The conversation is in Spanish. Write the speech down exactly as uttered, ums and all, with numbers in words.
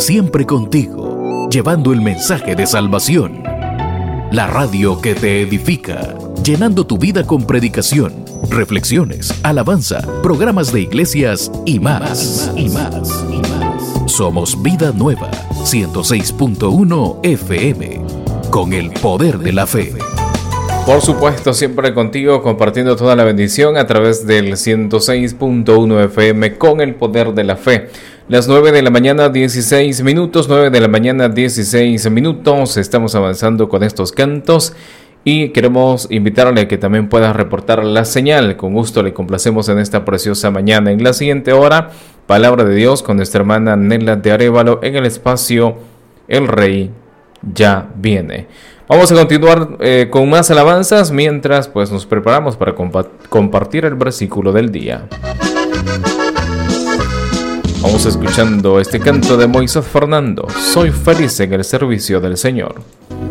siempre contigo, llevando el mensaje de salvación. La radio que te edifica, llenando tu vida con predicación, reflexiones, alabanza, programas de iglesias y más, y más, y más. Somos Vida Nueva, ciento seis punto uno F M, con el poder de la fe. Por supuesto, siempre contigo, compartiendo toda la bendición a través del ciento seis punto uno F M con el poder de la fe. Las nueve de la mañana, dieciséis minutos, nueve de la mañana, dieciséis minutos. Estamos avanzando con estos cantos y queremos invitarle a que también pueda reportar la señal. Con gusto le complacemos en esta preciosa mañana. En la siguiente hora, Palabra de Dios con nuestra hermana Nela de Arévalo en el espacio El Rey ya viene. Vamos a continuar eh, con más alabanzas mientras pues nos preparamos para compa- compartir el versículo del día. Vamos escuchando este canto de Moisés Fernando. Soy feliz en el servicio del Señor.